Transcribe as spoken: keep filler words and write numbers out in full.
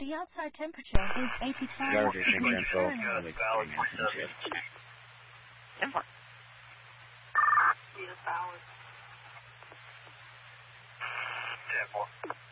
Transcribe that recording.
The outside temperature is eighty-five Garbage degrees Central. Fahrenheit. ten four. Yes, Ballard. ten four.